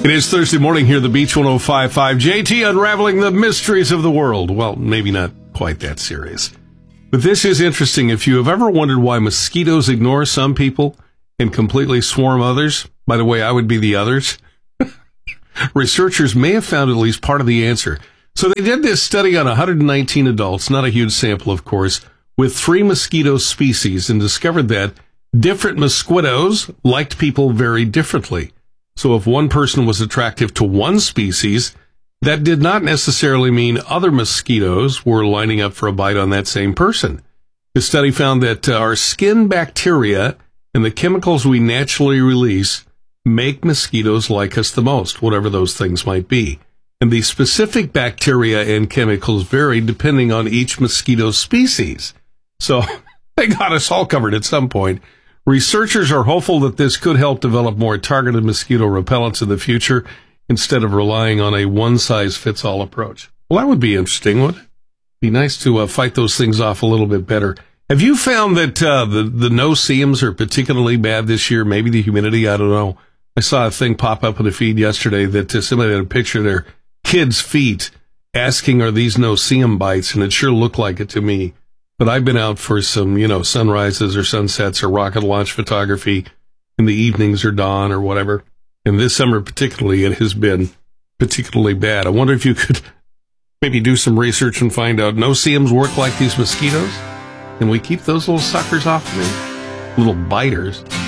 It is Thursday morning here at the Beach 105.5. JT unraveling the mysteries of the world. Well, maybe not quite that serious. But this is interesting. If you have ever wondered why mosquitoes ignore some people and completely swarm others, by the way, I would be the others, researchers may have found at least part of the answer. So they did this study on 119 adults, not a huge sample, of course, with 3 mosquito species, and discovered that different mosquitoes liked people very differently. So if one person was attractive to one species, that did not necessarily mean other mosquitoes were lining up for a bite on that same person. The study found that our skin bacteria and the chemicals we naturally release make mosquitoes like us the most, whatever those things might be. And the specific bacteria and chemicals vary depending on each mosquito species. So they got us all covered at some point. Researchers are hopeful that this could help develop more targeted mosquito repellents in the future instead of relying on a one-size-fits-all approach. Well, that would be interesting, wouldn't it? Be nice to fight those things off a little bit better. Have you found that the no-see-ums are particularly bad this year? Maybe the humidity, I don't know. I saw a thing pop up in the feed yesterday that somebody had a picture of their kids' feet asking, are these no-see-um bites? And it sure looked like it to me. But I've been out for some, sunrises or sunsets or rocket launch photography in the evenings or dawn or whatever. And this summer particularly, it has been particularly bad. I wonder if you could maybe do some research and find out, no-see-ums work like these mosquitoes? Can we keep those little suckers off of me? Little biters.